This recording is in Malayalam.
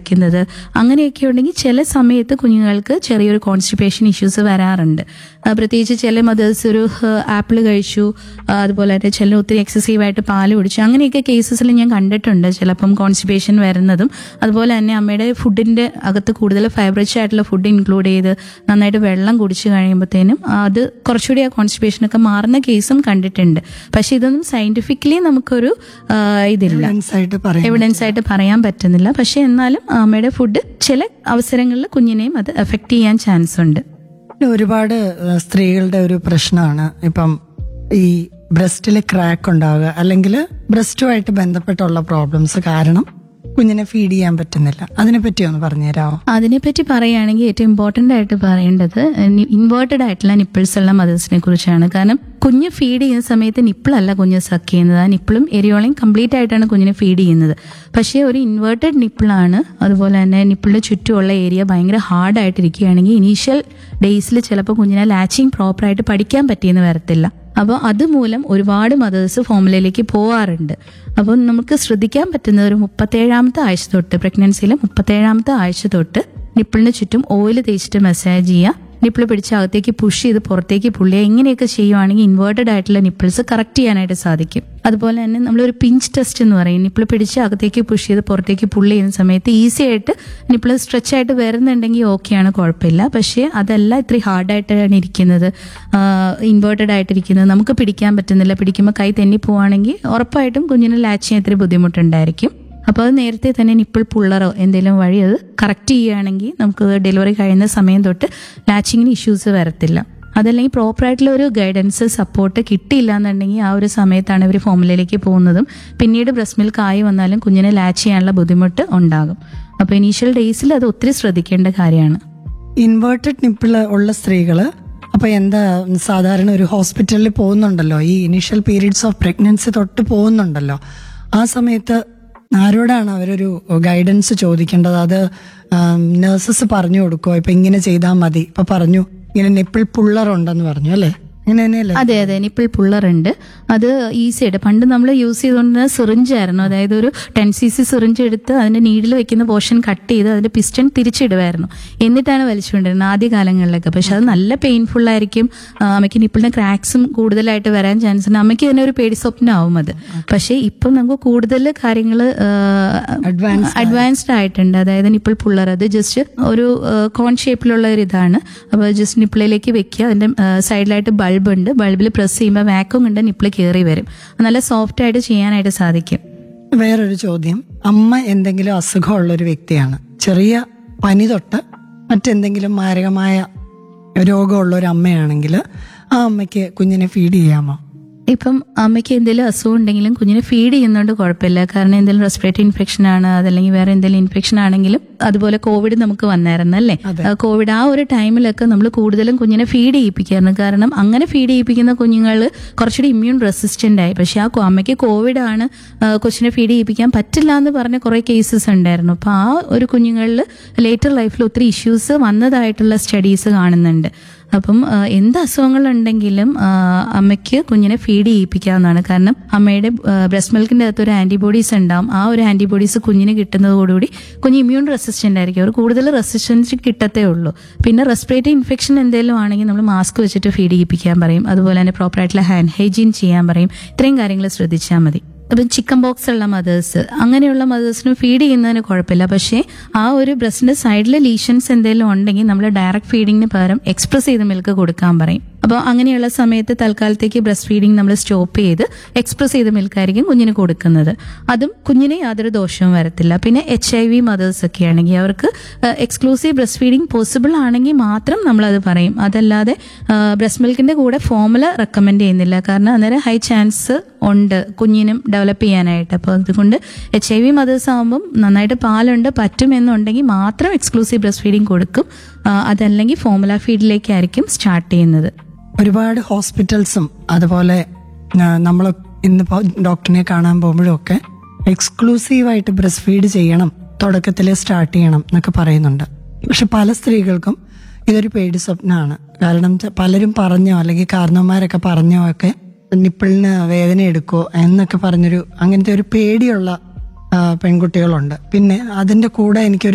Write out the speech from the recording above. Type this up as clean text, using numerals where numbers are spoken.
കഴിക്കുന്നത്, അങ്ങനെയൊക്കെ ഉണ്ടെങ്കിൽ ചില സമയത്ത് കുഞ്ഞുങ്ങൾക്ക് ചെറിയൊരു കോൺസ്റ്റിപ്പേഷൻ ഇഷ്യൂസ് വരാറുണ്ട്. പ്രത്യേകിച്ച് ചില മദേഴ്സ് ഒരു ആപ്പിൾ കഴിച്ചു, അതുപോലെ തന്നെ ചില ഒത്തിരി എക്സസീവായിട്ട് പാല് കുടിച്ചു, അങ്ങനെയൊക്കെ കേസസിൽ ഞാൻ കണ്ടിട്ടുണ്ട് ചിലപ്പം കോൺസ്റ്റിപ്പേഷൻ വരുന്നതും. അതുപോലെ തന്നെ അമ്മയുടെ ഫുഡിന്റെ അകത്ത് കൂടുതൽ ഫൈബ്രിച്ച് ആയിട്ടുള്ള ഫുഡ് ഇൻക്ലൂഡ് ചെയ്ത് നന്നായിട്ട് വെള്ളം കുടിച്ചു കഴിയുമ്പോഴത്തേനും അത് കുറച്ചുകൂടി ആ കോൺസ്റ്റിപ്പേഷനൊക്കെ മാറുന്ന കേസും കണ്ടിട്ടുണ്ട്. പക്ഷെ ഇതൊന്നും സയന്റിഫിക്കലി നമുക്കൊരു ഇതില്ല, എവിഡൻസ് ആയിട്ട് പറയാൻ പറ്റുന്നില്ല. പക്ഷെ എന്നാലും അമ്മയുടെ ഫുഡ് ചില അവസരങ്ങളിൽ കുഞ്ഞിനെയും അത് എഫക്ട് ചെയ്യാൻ ചാൻസ് ഉണ്ട്. ഒരുപാട് സ്ത്രീകളുടെ ഒരു പ്രശ്നമാണ് ഇപ്പം ഈ ബ്രസ്റ്റിൽ ക്രാക്ക് ഉണ്ടാവുക, അല്ലെങ്കിൽ ബ്രസ്റ്റുമായിട്ട് ബന്ധപ്പെട്ടുള്ള പ്രോബ്ലംസ് കാരണം കുഞ്ഞിനെ ഫീഡ് ചെയ്യാൻ പറ്റുന്നില്ല. അതിനെപ്പറ്റി ഒന്ന് പറഞ്ഞുതരാമോ? അതിനെപ്പറ്റി പറയുകയാണെങ്കിൽ ഏറ്റവും ഇമ്പോർട്ടന്റ് ആയിട്ട് പറയേണ്ടത് ഇൻവേർട്ടഡ് ആയിട്ടുള്ള നിപ്പിൾസ് ഉള്ള മദേഴ്സിനെ കുറിച്ചാണ്. കാരണം കുഞ്ഞ് ഫീഡ് ചെയ്യുന്ന സമയത്ത് നിപ്പിളല്ല കുഞ്ഞ് സക്ക് ചെയ്യുന്നത്, ആ നിപ്പിളും എരിയോളയും കംപ്ലീറ്റ് ആയിട്ടാണ് കുഞ്ഞിനെ ഫീഡ് ചെയ്യുന്നത്. പക്ഷേ ഒരു ഇൻവേർട്ടഡ് നിപ്പിളാണ്, അതുപോലെ തന്നെ നിപ്പിളിന്റെ ചുറ്റുമുള്ള ഏരിയ ഭയങ്കര ഹാർഡായിട്ടിരിക്കുകയാണെങ്കിൽ ഇനീഷ്യൽ ഡേയ്സിൽ ചിലപ്പോൾ കുഞ്ഞിനെ ലാച്ചിങ് പ്രോപ്പറായിട്ട് പഠിക്കാൻ പറ്റിയെന്ന് വരത്തില്ല. അപ്പോൾ അതുമൂലം ഒരുപാട് മദേഴ്സ് ഫോമുലയിലേക്ക് പോവാറുണ്ട്. അപ്പോൾ നമുക്ക് ശ്രദ്ധിക്കാൻ പറ്റുന്നത് ഒരു 37ാമത്തെ ആഴ്ച തൊട്ട്, പ്രഗ്നൻസിയിലെ 37ാമത്തെ ആഴ്ച തൊട്ട് നിപ്പിളിന് ചുറ്റും ഓയിൽ തേച്ചിട്ട് മസാജ് ചെയ്യുക, നിപ്പിൾ പിടിച്ച് അകത്തേക്ക് പുഷ് ചെയ്ത് പുറത്തേക്ക് പുള്ളിയുക, ഇങ്ങനെയൊക്കെ ചെയ്യുവാണെങ്കിൽ ഇൻവേർട്ടഡ് ആയിട്ടുള്ള നിപ്പിൾസ് കറക്റ്റ് ചെയ്യാനായിട്ട് സാധിക്കും. അതുപോലെ തന്നെ നമ്മളൊരു പിഞ്ച് ടെസ്റ്റ് എന്ന് പറയും, നിപ്പിൾ പിടിച്ച് അകത്തേക്ക് പുഷ് ചെയ്ത് പുറത്തേക്ക് പുള്ളി ചെയ്യുന്ന സമയത്ത് ഈസി ആയിട്ട് നിപ്പിൾ സ്ട്രെച്ച് ആയിട്ട് വരുന്നുണ്ടെങ്കിൽ ഓക്കെയാണ്, കുഴപ്പമില്ല. പക്ഷേ അതല്ല ഇത്രയും ഹാർഡായിട്ടാണ് ഇരിക്കുന്നത്, ഇൻവേർട്ടഡ് ആയിട്ടിരിക്കുന്നത്, നമുക്ക് പിടിക്കാൻ പറ്റുന്നില്ല, പിടിക്കുമ്പോൾ കൈ തെന്നി പോവുകയാണെങ്കിൽ ഉറപ്പായിട്ടും കുഞ്ഞിന് ലാച്ച് ചെയ്യാൻ ഇത്തിരി ബുദ്ധിമുട്ടുണ്ടായിരിക്കും. അപ്പോൾ അത് നേരത്തെ തന്നെ നിപ്പിൾ പുള്ളറോ എന്തെങ്കിലും വഴി അത് കറക്റ്റ് ചെയ്യുകയാണെങ്കിൽ നമുക്ക് ഡെലിവറി കഴിയുന്ന സമയം തൊട്ട് ലാച്ചിങ്ങിന് ഇഷ്യൂസ് വരത്തില്ല. അതല്ലെങ്കിൽ പ്രോപ്പറായിട്ടുള്ള ഒരു ഗൈഡൻസ് സപ്പോർട്ട് കിട്ടിയില്ല എന്നുണ്ടെങ്കിൽ ആ ഒരു സമയത്താണ് ഇവർ ഫോമുലയിലേക്ക് പോകുന്നതും പിന്നീട് ബ്രസ്റ്റ് മിൽക്ക് ആയി വന്നാലും കുഞ്ഞിനെ ലാച്ച് ചെയ്യാനുള്ള ബുദ്ധിമുട്ട് ഉണ്ടാകും. അപ്പോൾ ഇനീഷ്യൽ ഡേയ്സിൽ അത് ഒത്തിരി ശ്രദ്ധിക്കേണ്ട കാര്യമാണ്. ഇൻവേർട്ടഡ് നിപ്പിൾ ഉള്ള സ്ത്രീകള് അപ്പൊ എന്താ സാധാരണ ഒരു ഹോസ്പിറ്റലിൽ പോകുന്നുണ്ടല്ലോ, ഈ ഇനീഷ്യൽ പീരീഡ്സ് ഓഫ് പ്രഗ്നൻസി തൊട്ട് പോകുന്നുണ്ടല്ലോ, ആ സമയത്ത് ആരോടാണ് അവരൊരു ഗൈഡൻസ് ചോദിക്കേണ്ടത്? അത് നഴ്സസ് പറഞ്ഞു കൊടുക്കുമോ? ഇപ്പൊ ഇങ്ങനെ ചെയ്താൽ മതി, ഇപ്പൊ പറഞ്ഞു ഇങ്ങനെ നിപ്പിൾ പുള്ളർ ഉണ്ടെന്ന് പറഞ്ഞു അല്ലേ, ഇങ്ങനെ തന്നെയല്ലേ? അതെ അതെ, നിപ്പിൾ പുള്ളർ ഉണ്ട്. അത് ഈസി ആയിട്ട് പണ്ട് നമ്മൾ യൂസ് ചെയ്തുകൊണ്ടിരുന്ന സിറിഞ്ചായിരുന്നു. അതായത് ഒരു 10 cc സിറിഞ്ച് എടുത്ത് അതിന്റെ നീഡിൽ വെക്കുന്ന പോർഷൻ കട്ട് ചെയ്ത് അതിന്റെ പിസ്റ്റൺ തിരിച്ചിടുമായിരുന്നു, എന്നിട്ടാണ് വലിച്ചുകൊണ്ടിരുന്നത് ആദ്യ കാലങ്ങളിലൊക്കെ. പക്ഷെ അത് നല്ല പെയിൻഫുൾ ആയിരിക്കും, അമ്മയ്ക്ക് നിപ്പിളിന്റെ ക്രാക്സും കൂടുതലായിട്ട് വരാൻ ചാൻസ് ഉണ്ട്, അമ്മയ്ക്ക് തന്നെ ഒരു പേടി സ്വപ്നമാവും അത്. പക്ഷെ ഇപ്പം നമുക്ക് കൂടുതൽ കാര്യങ്ങൾ അഡ്വാൻസ്ഡ് ആയിട്ടുണ്ട്. അതായത് നിപ്പിൾ പുള്ളർ അത് ജസ്റ്റ് ഒരു കോൺ ഷേപ്പിലുള്ള ഒരു ഇതാണ്. അപ്പോൾ ജസ്റ്റ് നിപ്പിളിലേക്ക് വെക്കുക, അതിന്റെ സൈഡിലായിട്ട് ബൾബ് ഉണ്ട്, ബൾബിൽ പ്രസ് ചെയ്യുമ്പോൾ വാക്യൂം കൊണ്ട് നിപ്പിൾ കയറി വരും, നല്ല സോഫ്റ്റ് ആയിട്ട് ചെയ്യാനായിട്ട് സാധിക്കും. വേറൊരു ചോദ്യം, അമ്മ എന്തെങ്കിലും അസുഖമുള്ള ഒരു വ്യക്തിയാണ്, ചെറിയ പനി തൊട്ട് മറ്റെന്തെങ്കിലും മാരകമായ രോഗമുള്ള ഒരു അമ്മയാണെങ്കിൽ ആ അമ്മയ്ക്ക് കുഞ്ഞിനെ ഫീഡ് ചെയ്യാമോ? ഇപ്പം അമ്മയ്ക്ക് എന്തെങ്കിലും അസുഖം ഉണ്ടെങ്കിലും കുഞ്ഞിനെ ഫീഡ് ചെയ്യുന്നതുകൊണ്ട് കുഴപ്പമില്ല. കാരണം എന്തെങ്കിലും റെസ്പിറേറ്ററി ഇൻഫെക്ഷൻ ആണ്, അതല്ലെങ്കിൽ വേറെ എന്തെങ്കിലും ഇൻഫെക്ഷൻ ആണെങ്കിലും, അതുപോലെ കോവിഡ് നമുക്ക് വന്നായിരുന്നു അല്ലേ, കോവിഡ് ആ ഒരു ടൈമിലൊക്കെ നമ്മൾ കൂടുതലും കുഞ്ഞിനെ ഫീഡ് ചെയ്യിപ്പിക്കായിരുന്നു. കാരണം അങ്ങനെ ഫീഡ് ചെയ്യിപ്പിക്കുന്ന കുഞ്ഞുങ്ങൾ കുറച്ചുകൂടി ഇമ്മ്യൂൺ റെസിസ്റ്റന്റ് ആയി. പക്ഷെ ആ അമ്മയ്ക്ക് കോവിഡ് ആണ്, കൊച്ചിനെ ഫീഡ് ചെയ്യിപ്പിക്കാൻ പറ്റില്ല എന്ന് പറഞ്ഞ കുറെ കേസസ് ഉണ്ടായിരുന്നു. അപ്പൊ ആ ഒരു കുഞ്ഞുങ്ങളിൽ ലേറ്റർ ലൈഫിൽ ഒത്തിരി ഇഷ്യൂസ് വന്നതായിട്ടുള്ള സ്റ്റഡീസ് കാണുന്നുണ്ട്. അപ്പം എന്ത് അസുഖങ്ങളുണ്ടെങ്കിലും അമ്മയ്ക്ക് കുഞ്ഞിനെ ഫീഡ് ചെയ്യിപ്പിക്കാവുന്നതാണ്. കാരണം അമ്മയുടെ ബ്രസ്റ്റ് മിൽക്കിന്റെ അകത്ത് ഒരു ആന്റിബോഡീസ് ഉണ്ടാവും, ആ ഒരു ആന്റിബോഡീസ് കുഞ്ഞിന് കിട്ടുന്നതോടുകൂടി കുഞ്ഞ് ഇമ്മ്യൂൺ റെസിസ്റ്റന്റ് ആയിരിക്കും, അവർ കൂടുതൽ റെസിസ്റ്റൻസ് കിട്ടത്തേ ഉള്ളൂ. പിന്നെ റെസ്പിറേറ്ററി ഇൻഫെക്ഷൻ എന്തെങ്കിലും ആണെങ്കിൽ നമ്മൾ മാസ്ക് വെച്ചിട്ട് ഫീഡ് ചെയ്യിപ്പിക്കാൻ പറയും, അതുപോലെ തന്നെ പ്രോപ്പറായിട്ടുള്ള ഹാൻഡ് ഹൈജീൻ ചെയ്യാൻ പറയും. ഇത്രയും കാര്യങ്ങൾ ശ്രദ്ധിച്ചാൽ മതി. അപ്പം ചിക്കൻ ബോക്സ് ഉള്ള മദേഴ്സ്, അങ്ങനെയുള്ള മദേഴ്സിന് ഫീഡ് ചെയ്യുന്നതിന് കുഴപ്പമില്ല. പക്ഷേ ആ ഒരു ബ്രസ്റ്റിന്റെ സൈഡിലെ ലീഷൻസ് എന്തെങ്കിലും ഉണ്ടെങ്കിൽ നമ്മൾ ഡയറക്റ്റ് ഫീഡിങ്ങിന് പകരം എക്സ്പ്രസ് ചെയ്ത മിൽക്ക് കൊടുക്കാൻ പറയും. അപ്പോൾ അങ്ങനെയുള്ള സമയത്ത് തൽക്കാലത്തേക്ക് ബ്രസ്റ്റ് ഫീഡിങ് നമ്മൾ സ്റ്റോപ്പ് ചെയ്ത് എക്സ്പ്രസ് ചെയ്ത മിൽക്കായിരിക്കും കുഞ്ഞിന് കൊടുക്കുന്നത്. അതും കുഞ്ഞിന് യാതൊരു ദോഷവും വരത്തില്ല. പിന്നെ HIV മദേഴ്സ് ഒക്കെ ആണെങ്കിൽ അവർക്ക് എക്സ്ക്ലൂസീവ് ബ്രസ്റ്റ് ഫീഡിങ് പോസിബിൾ ആണെങ്കിൽ മാത്രം നമ്മളത് പറയും. അതല്ലാതെ ബ്രസ്റ്റ് മിൽക്കിന്റെ കൂടെ ഫോമുല റെക്കമെൻഡ് ചെയ്യുന്നില്ല. കാരണം അന്നേരം ഹൈ ചാൻസ് ഉണ്ട് കുഞ്ഞിനും ഡെവലപ്പ് ചെയ്യാനായിട്ട്. അപ്പോൾ അതുകൊണ്ട് HIV മദേഴ്സ് ആകുമ്പം നന്നായിട്ട് പാലുണ്ട് പറ്റുമെന്നുണ്ടെങ്കിൽ മാത്രം എക്സ്ക്ലൂസീവ് ബ്രസ്റ്റ് ഫീഡിങ് കൊടുക്കും, അതല്ലെങ്കിൽ ഫോമുല ഫീഡിലേക്കായിരിക്കും സ്റ്റാർട്ട് ചെയ്യുന്നത്. ഒരുപാട് ഹോസ്പിറ്റൽസും അതുപോലെ നമ്മൾ ഇന്നിപ്പോൾ ഡോക്ടറിനെ കാണാൻ പോകുമ്പോഴും ഒക്കെ എക്സ്ക്ലൂസീവായിട്ട് ബ്രസ്റ്റ് ഫീഡ് ചെയ്യണം, തുടക്കത്തിലെ സ്റ്റാർട്ട് ചെയ്യണം എന്നൊക്കെ പറയുന്നുണ്ട്. പക്ഷെ പല സ്ത്രീകൾക്കും ഇതൊരു പേടി സ്വപ്നമാണ്. കാരണം പലരും പറഞ്ഞോ അല്ലെങ്കിൽ കാരണവന്മാരൊക്കെ പറഞ്ഞോ ഒക്കെ നിപ്പിളിന് വേദന എടുക്കോ എന്നൊക്കെ പറഞ്ഞൊരു അങ്ങനത്തെ ഒരു പേടിയുള്ള പെൺകുട്ടികളുണ്ട്. പിന്നെ അതിന്റെ കൂടെ എനിക്കൊരു